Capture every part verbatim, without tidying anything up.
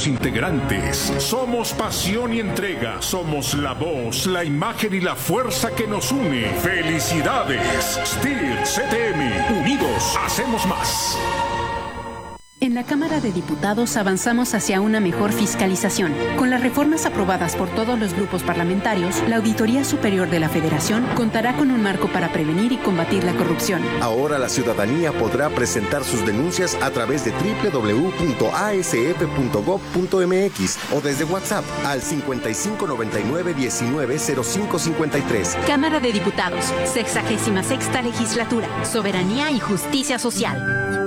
sus integrantes. Somos pasión y entrega. Somos la voz, la imagen y la fuerza que nos une. ¡Felicidades! S T I R C T M. Unidos, hacemos más. En la Cámara de Diputados avanzamos hacia una mejor fiscalización. Con las reformas aprobadas por todos los grupos parlamentarios, la Auditoría Superior de la Federación contará con un marco para prevenir y combatir la corrupción. Ahora la ciudadanía podrá presentar sus denuncias a través de doble u doble u doble u punto a s f punto gob punto m x o desde WhatsApp al cincuenta y cinco noventa y nueve diecinueve cero cinco cincuenta y tres. Cámara de Diputados, sexagésima sexta legislatura, soberanía y justicia social.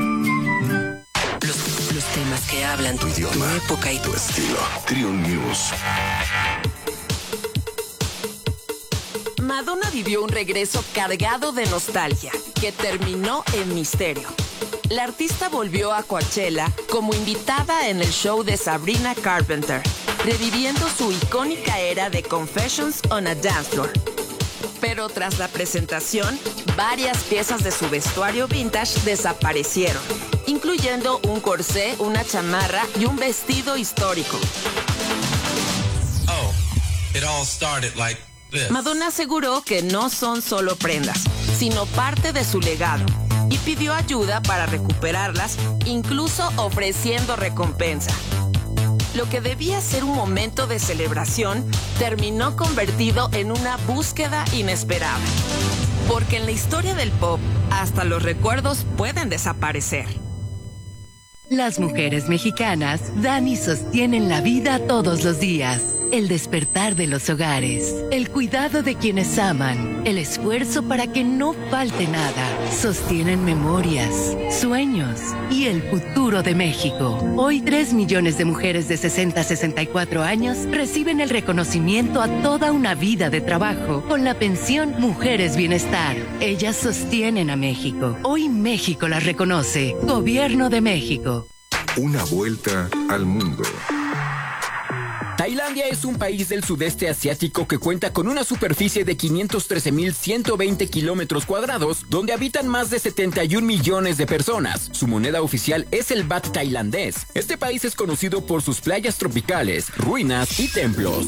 Temas que hablan tu idioma, tu época y tu estilo. Trio News. Madonna vivió un regreso cargado de nostalgia, que terminó en misterio. La artista volvió a Coachella como invitada en el show de Sabrina Carpenter, reviviendo su icónica era de Confessions on a Dance Floor. Pero tras la presentación, varias piezas de su vestuario vintage desaparecieron, incluyendo un corsé, una chamarra y un vestido histórico. Oh, it all started like this. Madonna aseguró que no son solo prendas, sino parte de su legado, y pidió ayuda para recuperarlas, incluso ofreciendo recompensa. Lo que debía ser un momento de celebración terminó convertido en una búsqueda inesperada. Porque en la historia del pop, hasta los recuerdos pueden desaparecer. Las mujeres mexicanas dan y sostienen la vida todos los días. El despertar de los hogares, el cuidado de quienes aman, el esfuerzo para que no falte nada. Sostienen memorias, sueños y el futuro de México. Hoy tres millones de mujeres de sesenta a sesenta y cuatro años reciben el reconocimiento a toda una vida de trabajo con la pensión Mujeres Bienestar. Ellas sostienen a México. Hoy México las reconoce. Gobierno de México. Una vuelta al mundo. Tailandia es un país del sudeste asiático que cuenta con una superficie de quinientos trece mil ciento veinte kilómetros cuadrados, donde habitan más de setenta y un millones de personas. Su moneda oficial es el baht tailandés. Este país es conocido por sus playas tropicales, ruinas y templos.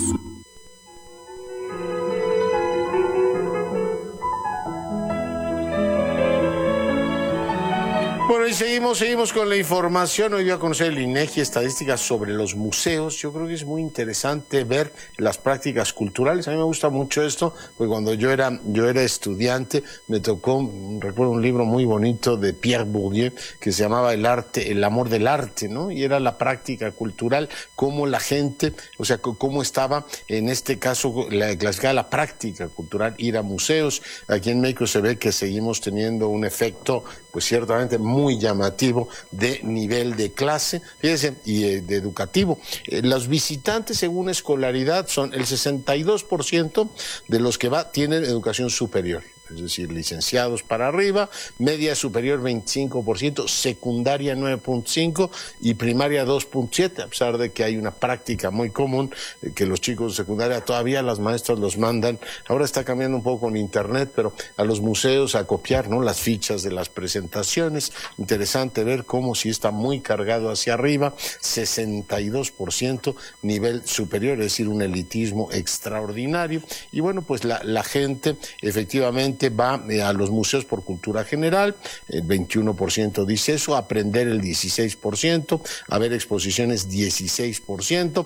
Bueno, y seguimos, seguimos con la información. Hoy voy a conocer el INEGI, estadísticas sobre los museos. Yo creo que es muy interesante ver las prácticas culturales. A mí me gusta mucho esto, porque cuando yo era, yo era estudiante, me tocó, recuerdo un libro muy bonito de Pierre Bourdieu, que se llamaba El arte, el amor del arte, ¿no? Y era la práctica cultural, cómo la gente, o sea, cómo estaba, en este caso, la clasificada la práctica cultural, ir a museos. Aquí en México se ve que seguimos teniendo un efecto, pues ciertamente muy muy llamativo de nivel de clase, fíjense, y eh, de educativo. Eh, los visitantes según escolaridad son el sesenta y dos por ciento de los que va tienen educación superior. Es decir, licenciados para arriba, media superior veinticinco por ciento, secundaria nueve punto cinco por ciento y primaria dos punto siete por ciento, a pesar de que hay una práctica muy común, eh, que los chicos de secundaria todavía las maestras los mandan, ahora está cambiando un poco con internet, pero a los museos a copiar, ¿no?, las fichas de las presentaciones. Interesante ver cómo sí está muy cargado hacia arriba, sesenta y dos por ciento nivel superior, es decir, un elitismo extraordinario. Y bueno, pues la, la gente efectivamente va eh, a los museos por cultura general, el veintiuno por ciento dice eso, aprender el dieciséis por ciento, a ver exposiciones dieciséis por ciento.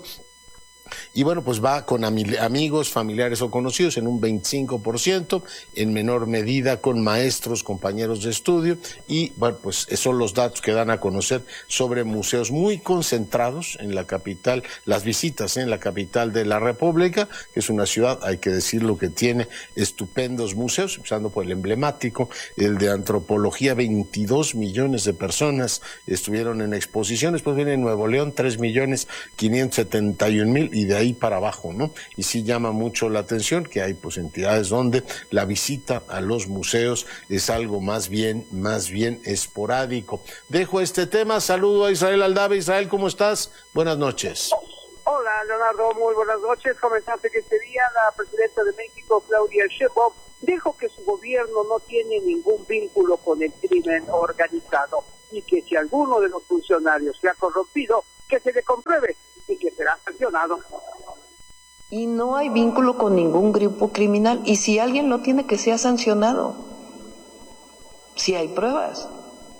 Y bueno, pues va con am- amigos, familiares o conocidos en un veinticinco por ciento, en menor medida con maestros, compañeros de estudio, y bueno, pues esos son los datos que dan a conocer sobre museos muy concentrados en la capital, las visitas en la capital de la República, que es una ciudad, hay que decirlo, que tiene estupendos museos, empezando por el emblemático, el de antropología, veintidós millones de personas estuvieron en exposiciones, pues viene Nuevo León, tres millones quinientos setenta y un mil, y de ahí para abajo, ¿no? Y sí llama mucho la atención que hay pues entidades donde la visita a los museos es algo más bien, más bien esporádico. Dejo este tema, saludo a Israel Aldave. Israel, ¿cómo estás? Buenas noches. Hola, Leonardo, muy buenas noches. Comentarte que este día la presidenta de México, Claudia Sheinbaum, dijo que su gobierno no tiene ningún vínculo con el crimen organizado y que si alguno de los funcionarios se ha corrompido, que se le compruebe Senado. Y no hay vínculo con ningún grupo criminal. Y si alguien lo tiene, que sea sancionado. Si hay pruebas.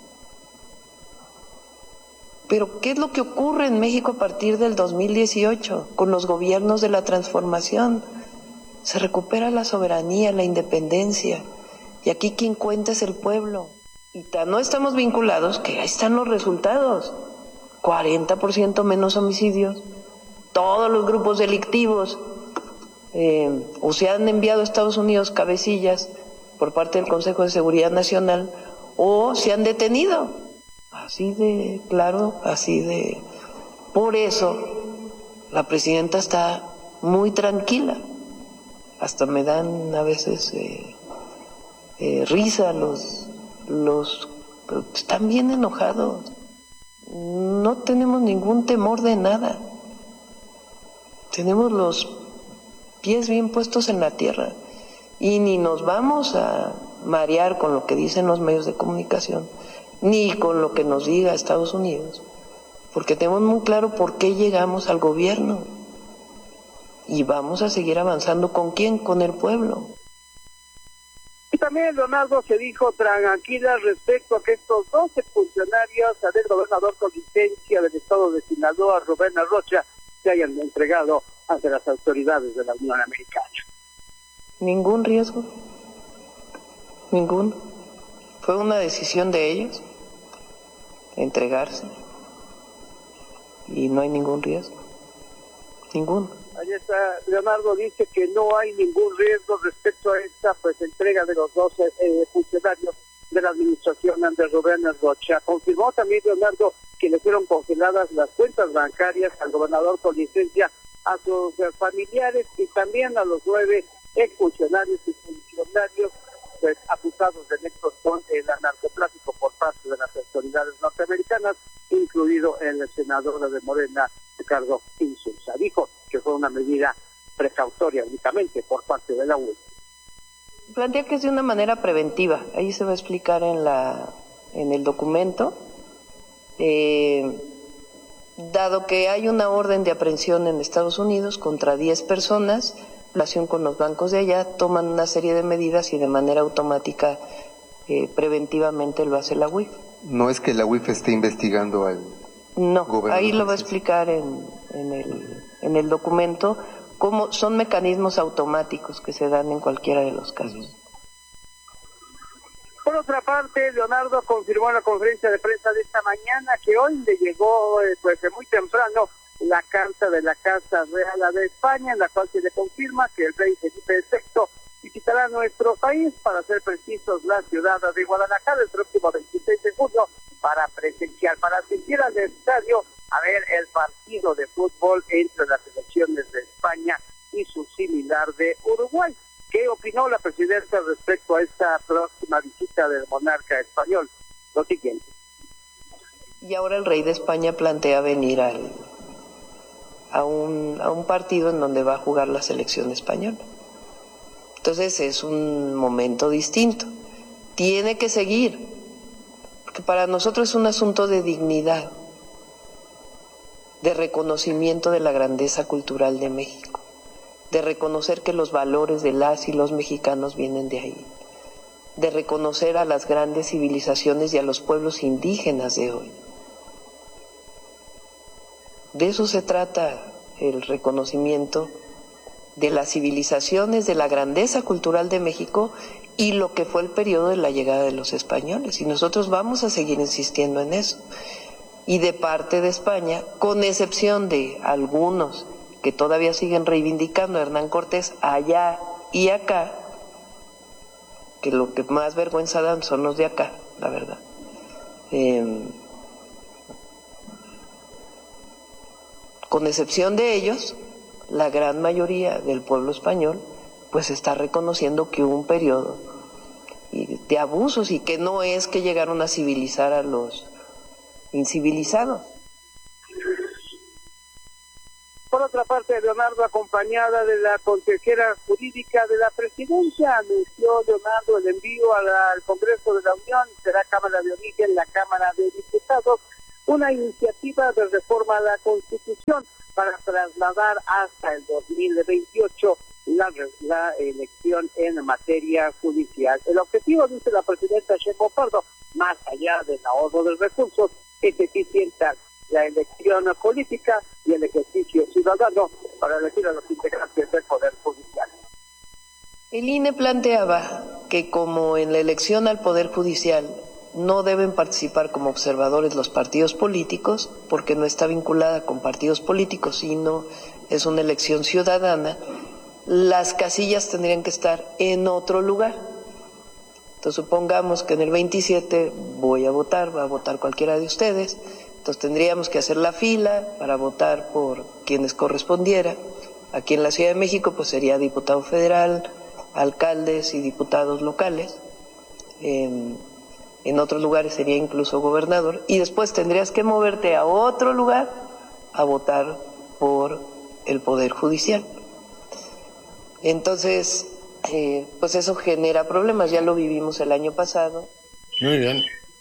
Pero ¿qué es lo que ocurre en México a partir del dos mil dieciocho con los gobiernos de la transformación? Se recupera la soberanía, la independencia. Y aquí quien cuenta es el pueblo. Y no estamos vinculados, que ahí están los resultados. cuarenta por ciento menos homicidios. Todos los grupos delictivos eh, o se han enviado a Estados Unidos cabecillas por parte del Consejo de Seguridad Nacional o se han detenido. Así de claro, así de... Por eso la presidenta está muy tranquila. Hasta me dan a veces eh, eh, risa los, los... Están bien enojados. No tenemos ningún temor de nada. Tenemos los pies bien puestos en la tierra y ni nos vamos a marear con lo que dicen los medios de comunicación, ni con lo que nos diga Estados Unidos, porque tenemos muy claro por qué llegamos al gobierno y vamos a seguir avanzando. ¿Con quién? Con el pueblo. Y también, Leonardo, se dijo tranquila respecto a que estos doce funcionarios del gobernador con licencia del estado de Sinaloa, Rubén Rocha, se hayan entregado ante las autoridades de la Unión Americana. Ningún riesgo, ninguno. Fue una decisión de ellos entregarse y no hay ningún riesgo, ninguno. Ahí está, Leonardo dice que no hay ningún riesgo respecto a esta pues entrega de los doce eh, funcionarios de la administración de Rubén Rocha. Confirmó también, Leonardo, que le fueron congeladas las cuentas bancarias al gobernador con licencia, a sus familiares y también a los nueve exfuncionarios y funcionarios pues, acusados de nexos con el narcotráfico por parte de las autoridades norteamericanas, incluido el senador de Morena, Ricardo Insulza. Dijo que fue una medida precautoria únicamente por parte de la U E. Plantea que es de una manera preventiva. Ahí se va a explicar en la en el documento. Eh, dado que hay una orden de aprehensión en Estados Unidos contra diez personas, en relación con los bancos de allá, toman una serie de medidas y de manera automática, eh, preventivamente lo hace la U I F. No es que la U I F esté investigando al No, gobernador. Ahí lo va a explicar en, en, el, en el documento, cómo son mecanismos automáticos que se dan en cualquiera de los casos. Por otra parte, Leonardo confirmó en la conferencia de prensa de esta mañana que hoy le llegó eh, pues muy temprano la carta de la Casa Real de España, en la cual se le confirma que el rey Felipe sexto visitará nuestro país, para ser precisos, la ciudad de Guadalajara, el próximo veintiséis de junio, para presenciar, para asistir al estadio a ver el partido de fútbol entre las selecciones de España y su similar de Uruguay. ¿Qué opinó la presidenta respecto a esta próxima visita del monarca español? Lo siguiente. Y ahora el rey de España plantea venir al, a, un, a un partido en donde va a jugar la selección española. Entonces es un momento distinto. Tiene que seguir, porque para nosotros es un asunto de dignidad, de reconocimiento de la grandeza cultural de México, de reconocer que los valores de las y los mexicanos vienen de ahí, de reconocer a las grandes civilizaciones y a los pueblos indígenas de hoy. De eso se trata el reconocimiento de las civilizaciones, de la grandeza cultural de México y lo que fue el periodo de la llegada de los españoles. Y nosotros vamos a seguir insistiendo en eso. Y de parte de España, con excepción de algunos que todavía siguen reivindicando a Hernán Cortés allá y acá, que lo que más vergüenza dan son los de acá, la verdad. Eh, con excepción de ellos, la gran mayoría del pueblo español pues está reconociendo que hubo un periodo de abusos y que no es que llegaron a civilizar a los incivilizados. Por otra parte, Leonardo, acompañada de la consejera jurídica de la presidencia, anunció, Leonardo, el envío a la, al Congreso de la Unión, será Cámara de Origen, la Cámara de Diputados, una iniciativa de reforma a la Constitución para trasladar hasta el dos mil veintiocho la, la elección en materia judicial. El objetivo, dice la presidenta Sheinbaum Pardo, más allá del ahorro de recursos, es eficientar la elección política y el ejercicio ciudadano para elegir a los integrantes del Poder Judicial. El I N E planteaba que como en la elección al Poder Judicial no deben participar como observadores los partidos políticos, porque no está vinculada con partidos políticos, sino es una elección ciudadana, las casillas tendrían que estar en otro lugar. Entonces supongamos que en el veintisiete voy a votar, va a votar cualquiera de ustedes, entonces tendríamos que hacer la fila para votar por quienes correspondiera. Aquí en la Ciudad de México pues sería diputado federal, alcaldes y diputados locales. En, en otros lugares sería incluso gobernador, y después tendrías que moverte a otro lugar a votar por el Poder Judicial. Entonces, eh, pues eso genera problemas, ya lo vivimos el año pasado. Muy bien.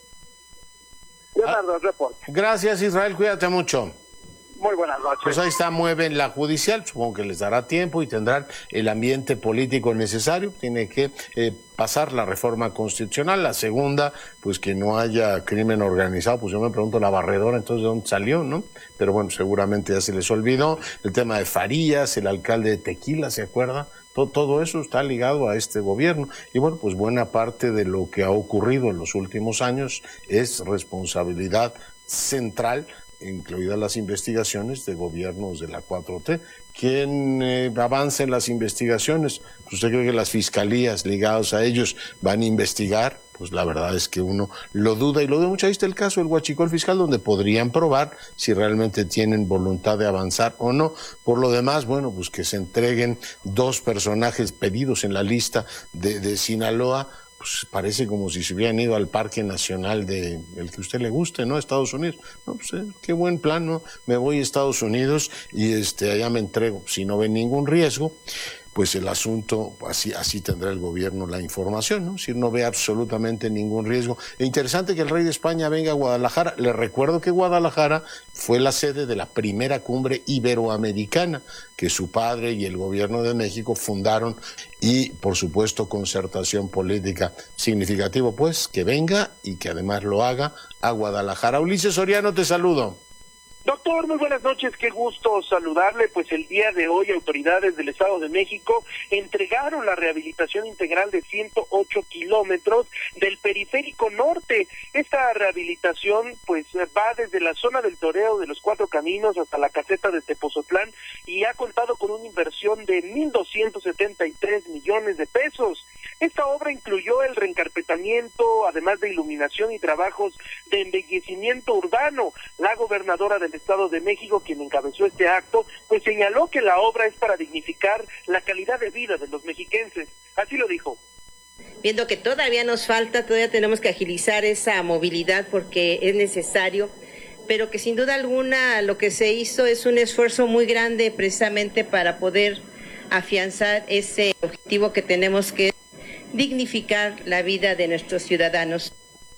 Leonardo, el reporte. Gracias, Israel, cuídate mucho. Muy buenas noches. Pues ahí está, mueven la judicial, supongo que les dará tiempo y tendrán el ambiente político necesario. Tiene que eh, pasar la reforma constitucional. La segunda, pues que no haya crimen organizado. Pues yo me pregunto, la barredora, entonces, ¿de dónde salió, no? Pero bueno, seguramente ya se les olvidó. El tema de Farías, el alcalde de Tequila, ¿se acuerda? Todo, todo eso está ligado a este gobierno. Y bueno, pues buena parte de lo que ha ocurrido en los últimos años es responsabilidad central, incluidas las investigaciones de gobiernos de la cuatro T. ¿Quién eh, avanza en las investigaciones? ¿Usted cree que las fiscalías ligadas a ellos van a investigar? Pues la verdad es que uno lo duda, y lo duda mucho. Ahí está el caso del huachicol fiscal, donde podrían probar si realmente tienen voluntad de avanzar o no. Por lo demás, bueno, pues que se entreguen dos personajes pedidos en la lista de, de Sinaloa. Pues parece como si se hubieran ido al Parque Nacional de el que a usted le guste, ¿no? Estados Unidos. No, pues eh, qué buen plan, ¿no? Me voy a Estados Unidos y este allá me entrego. Si no ven ningún riesgo, pues el asunto, así así tendrá el gobierno la información, ¿no? Si no ve absolutamente ningún riesgo. E interesante que el rey de España venga a Guadalajara. Les recuerdo que Guadalajara fue la sede de la primera cumbre iberoamericana que su padre y el gobierno de México fundaron, y por supuesto concertación política. Significativo pues que venga y que además lo haga a Guadalajara. Ulises Soriano, te saludo. Doctor, muy buenas noches, qué gusto saludarle. Pues el día de hoy autoridades del Estado de México entregaron la rehabilitación integral de ciento ocho kilómetros del periférico norte. Esta rehabilitación pues va desde la zona del Toreo de los Cuatro Caminos hasta la caseta de Tepozotlán y ha contado con una inversión de mil doscientos setenta y tres millones de pesos. Esta obra incluyó el reencarpetamiento, además de iluminación y trabajos de embellecimiento urbano. La gobernadora del Estado de México, quien encabezó este acto, pues señaló que la obra es para dignificar la calidad de vida de los mexiquenses. Así lo dijo. Viendo que todavía nos falta, todavía tenemos que agilizar esa movilidad porque es necesario, pero que sin duda alguna lo que se hizo es un esfuerzo muy grande precisamente para poder afianzar ese objetivo que tenemos, que es dignificar la vida de nuestros ciudadanos.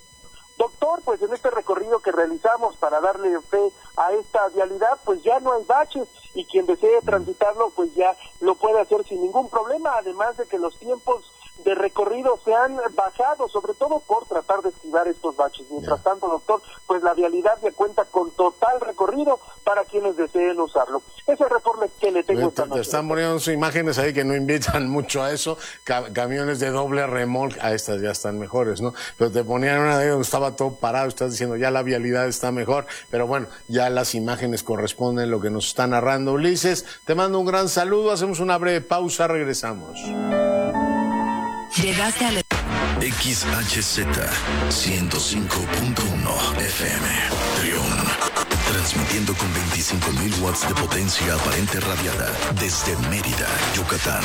Doctor, pues en este recorrido que realizamos para darle fe a esta vialidad, pues ya no hay baches y quien desee transitarlo, pues ya lo puede hacer sin ningún problema, además de que los tiempos de recorrido se han bajado, sobre todo por tratar de esquivar estos baches. Mientras tanto, doctor, pues la vialidad ya cuenta con total recorrido para quienes deseen usarlo. Ese reporte que le tengo esta noche. Te están poniendo sus imágenes ahí que no invitan mucho a eso, Ca camiones de doble remolque, a estas ya están mejores, ¿no? Pero te ponían una de donde estaba todo parado, estás diciendo ya la vialidad está mejor, pero bueno, ya las imágenes corresponden a lo que nos está narrando Ulises. Te mando un gran saludo, hacemos una breve pausa, regresamos. Llegaste a la... X H Z ciento cinco punto uno F M Trión, transmitiendo con veinticinco mil watts de potencia aparente radiada desde Mérida, Yucatán.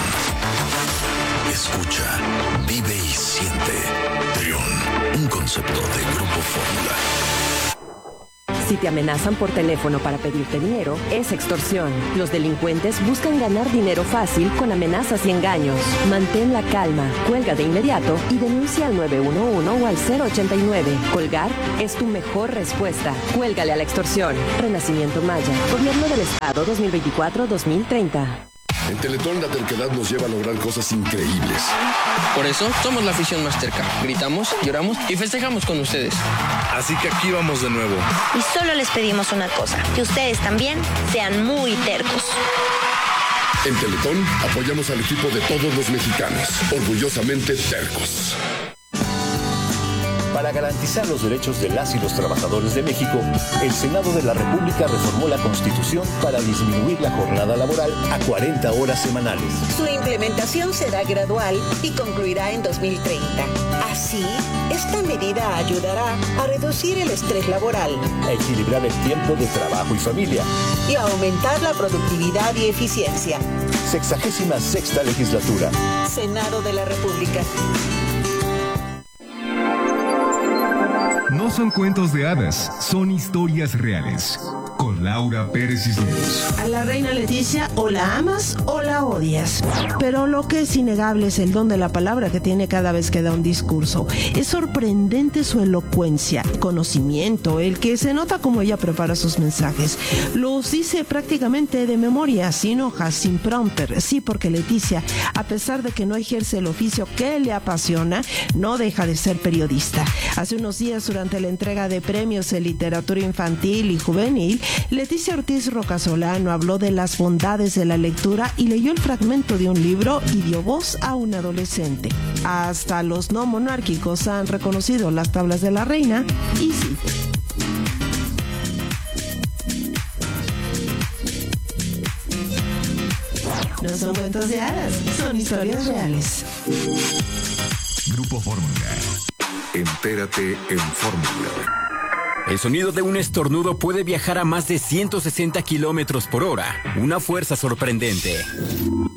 Escucha, vive y siente. Trión, un concepto de Grupo Fórmula. Si te amenazan por teléfono para pedirte dinero, es extorsión. Los delincuentes buscan ganar dinero fácil con amenazas y engaños. Mantén la calma, cuelga de inmediato y denuncia al nueve uno uno o al cero ochenta y nueve. Colgar es tu mejor respuesta. Cuélgale a la extorsión. Renacimiento Maya. Gobierno del Estado dos mil veinticuatro a dos mil treinta. En Teletón la terquedad nos lleva a lograr cosas increíbles. Por eso somos la afición más terca. Gritamos, lloramos y festejamos con ustedes. Así que aquí vamos de nuevo. Y solo les pedimos una cosa, que ustedes también sean muy tercos. En Teletón apoyamos al equipo de todos los mexicanos, orgullosamente tercos. Para garantizar los derechos de las y los trabajadores de México, el Senado de la República reformó la Constitución para disminuir la jornada laboral a cuarenta horas semanales. Su implementación será gradual y concluirá en dos mil treinta. Así, esta medida ayudará a reducir el estrés laboral, a equilibrar el tiempo de trabajo y familia y a aumentar la productividad y eficiencia. Sexagésima sexta legislatura. Senado de la República. No son cuentos de hadas, son historias reales. Con Laura Pérez Cisneros. A la reina Leticia o la amas o la odias. Pero lo que es innegable es el don de la palabra que tiene cada vez que da un discurso. Es sorprendente su elocuencia, conocimiento, el que se nota como ella prepara sus mensajes. Los dice prácticamente de memoria, sin hojas, sin prompter. Sí, porque Leticia, a pesar de que no ejerce el oficio que le apasiona, no deja de ser periodista. Hace unos días, durante la entrega de premios en literatura infantil y juvenil, Leticia Ortiz Rocasolano habló de las bondades de la lectura y leyó el fragmento de un libro y dio voz a un adolescente. Hasta los no monárquicos han reconocido las tablas de la reina y sí. No son cuentos de hadas, son historias reales. Grupo Fórmula. Entérate en Fórmula. El sonido de un estornudo puede viajar a más de ciento sesenta kilómetros por hora. Una fuerza sorprendente.